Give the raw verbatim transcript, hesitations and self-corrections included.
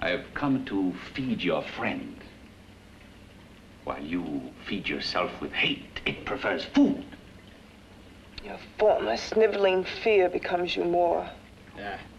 I've come to feed your friend. While you feed yourself with hate, it prefers food. Your former sniveling fear becomes you more. Yeah.